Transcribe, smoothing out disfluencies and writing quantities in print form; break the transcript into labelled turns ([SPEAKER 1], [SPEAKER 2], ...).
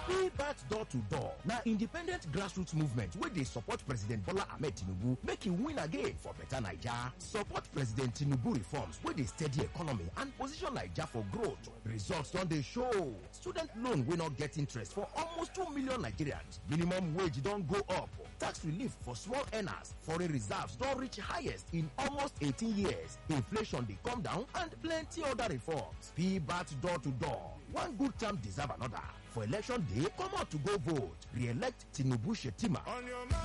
[SPEAKER 1] PBAT door to door. Now independent grassroots movement where they support President Bola Ahmed Tinubu make him win again for better Naija. Support President Tinubu reforms where they steady economy and position Naija for growth. Results don dey show. Student loan will not get interest for almost 2 million Nigerians. Minimum wage don't go up. Tax relief for small earners. Foreign reserves don't reach highest in almost 18 years. Inflation dey come down and plenty other reforms. PBAT door to door. One good term deserve another. For election day, come out to go vote. Re-elect Tinubu Shetima.